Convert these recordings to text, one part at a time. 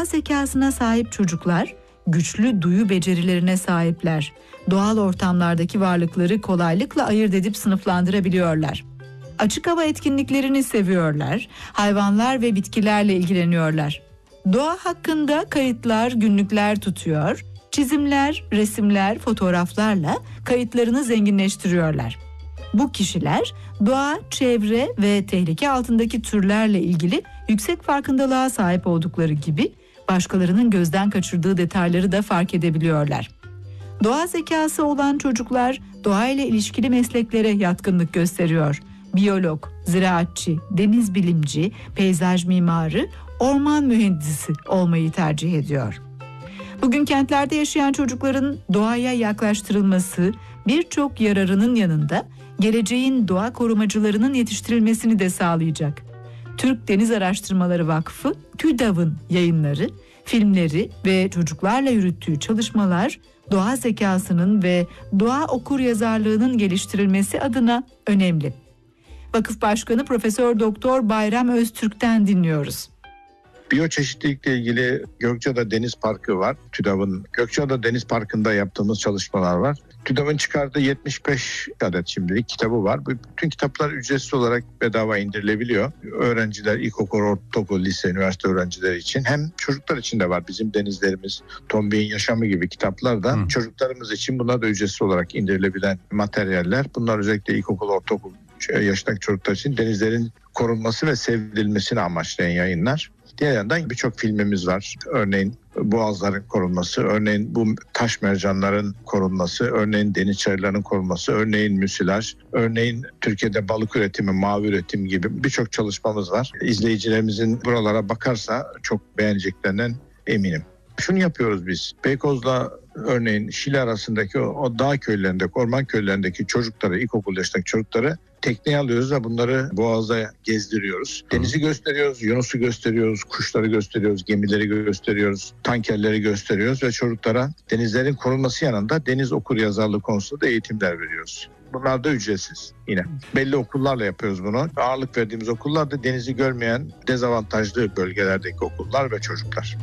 Doğa zekasına sahip çocuklar, güçlü duyu becerilerine sahipler. Doğal ortamlardaki varlıkları kolaylıkla ayırt edip sınıflandırabiliyorlar. Açık hava etkinliklerini seviyorlar, hayvanlar ve bitkilerle ilgileniyorlar. Doğa hakkında kayıtlar, günlükler tutuyor, çizimler, resimler, fotoğraflarla kayıtlarını zenginleştiriyorlar. Bu kişiler doğa, çevre ve tehlike altındaki türlerle ilgili yüksek farkındalığa sahip oldukları gibi başkalarının gözden kaçırdığı detayları da fark edebiliyorlar. Doğa zekası olan çocuklar doğayla ilişkili mesleklere yatkınlık gösteriyor. Biyolog, ziraatçı, deniz bilimci, peyzaj mimarı, orman mühendisi olmayı tercih ediyor. Bugün kentlerde yaşayan çocukların doğaya yaklaştırılması birçok yararının yanında geleceğin doğa korumacılarının yetiştirilmesini de sağlayacak. Türk Deniz Araştırmaları Vakfı, TÜDAV'ın yayınları, filmleri ve çocuklarla yürüttüğü çalışmalar doğa zekasının ve doğa okuryazarlığının geliştirilmesi adına önemli. Vakıf Başkanı Profesör Doktor Bayram Öztürk'ten dinliyoruz. Biyoçeşitlilikle ilgili Gökçeada Deniz Parkı var. TÜDAV'ın Gökçeada Deniz Parkı'nda yaptığımız çalışmalar var. TÜDAV'ın çıkardığı 75 adet şimdilik kitabı var. Bütün kitaplar ücretsiz olarak bedava indirilebiliyor. Öğrenciler, ilkokul, ortaokul, lise, üniversite öğrencileri için. Hem çocuklar için de var. Bizim denizlerimiz, Tombik'in yaşamı gibi kitaplar da çocuklarımız için, bunlar da ücretsiz olarak indirilebilen materyaller. Bunlar özellikle ilkokul, ortaokul yaşındaki çocuklar için denizlerin korunması ve sevdirilmesini amaçlayan yayınlar. Diğer yandan birçok filmimiz var. Örneğin boğazların korunması, örneğin bu taş mercanların korunması, örneğin deniz çayırlarının korunması, örneğin müsilaj, örneğin Türkiye'de balık üretimi, mavi üretim gibi birçok çalışmamız var. İzleyicilerimizin buralara bakarsa çok beğeneceklerinden eminim. Şunu yapıyoruz biz. Beykoz'la örneğin Şile arasındaki o dağ köylerindeki, orman köylerindeki çocukları, ilkokul yaşındaki çocukları tekneye alıyoruz ve bunları boğazda gezdiriyoruz. Denizi gösteriyoruz, Yunus'u gösteriyoruz, kuşları gösteriyoruz, gemileri gösteriyoruz, tankerleri gösteriyoruz ve çocuklara denizlerin korunması yanında deniz okuryazarlığı konusunda da eğitimler veriyoruz. Bunlar da ücretsiz yine. Belli okullarla yapıyoruz bunu. Ağırlık verdiğimiz okullar da denizi görmeyen dezavantajlı bölgelerdeki okullar ve çocuklar.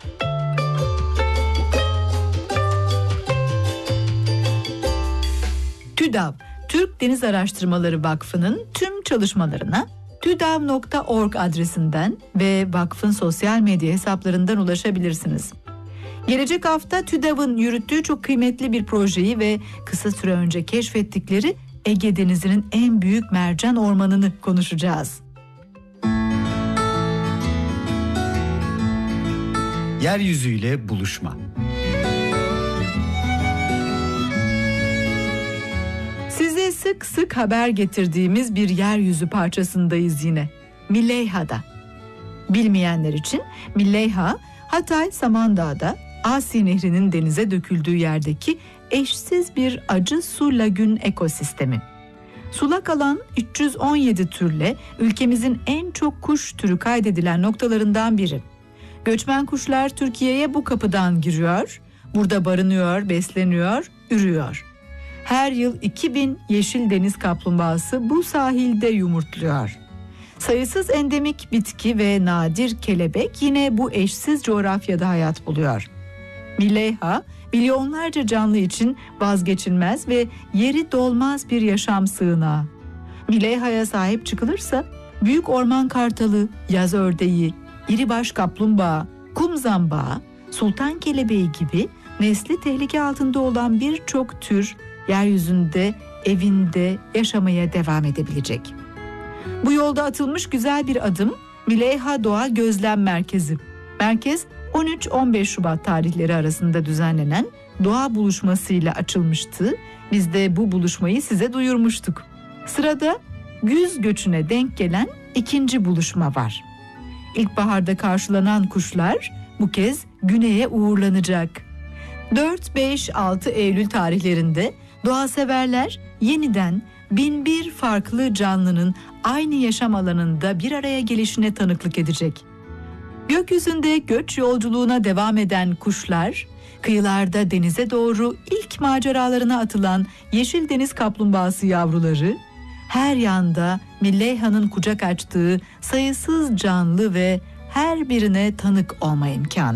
TÜDAV, Türk Deniz Araştırmaları Vakfı'nın tüm çalışmalarına tudav.org adresinden ve vakfın sosyal medya hesaplarından ulaşabilirsiniz. Gelecek hafta TÜDAV'ın yürüttüğü çok kıymetli bir projeyi ve kısa süre önce keşfettikleri Ege Denizi'nin en büyük mercan ormanını konuşacağız. Yeryüzüyle buluşma. Size sık sık haber getirdiğimiz bir yeryüzü parçasındayız yine. Mileyha'da. Bilmeyenler için Mileyha, Hatay Samandağ'da Asi Nehri'nin denize döküldüğü yerdeki eşsiz bir acı su lagün ekosistemi. Sulak alan 317 türle ülkemizin en çok kuş türü kaydedilen noktalarından biri. Göçmen kuşlar Türkiye'ye bu kapıdan giriyor, burada barınıyor, besleniyor, ürüyor. Her yıl 2000 yeşil deniz kaplumbağası bu sahilde yumurtluyor. Sayısız endemik bitki ve nadir kelebek yine bu eşsiz coğrafyada hayat buluyor. Mileyha, milyonlarca canlı için vazgeçilmez ve yeri dolmaz bir yaşam sığınağı. Mileyha'ya sahip çıkılırsa büyük orman kartalı, yaz ördeği, iribaş kaplumbağa, kum zambağı, sultan kelebeği gibi nesli tehlike altında olan birçok tür yeryüzünde, evinde yaşamaya devam edebilecek. Bu yolda atılmış güzel bir adım Mileyha Doğa Gözlem Merkezi. Merkez 13-15 Şubat tarihleri arasında düzenlenen doğa buluşmasıyla açılmıştı. Biz de bu buluşmayı size duyurmuştuk. Sırada güz göçüne denk gelen ikinci buluşma var. İlkbaharda karşılanan kuşlar bu kez güneye uğurlanacak. 4-5-6 Eylül tarihlerinde doğaseverler yeniden 1001 farklı canlının aynı yaşam alanında bir araya gelişine tanıklık edecek. Gökyüzünde göç yolculuğuna devam eden kuşlar, kıyılarda denize doğru ilk maceralarına atılan yeşil deniz kaplumbağası yavruları, her yanda Mileyha'nın kucak açtığı sayısız canlı ve her birine tanık olma imkanı.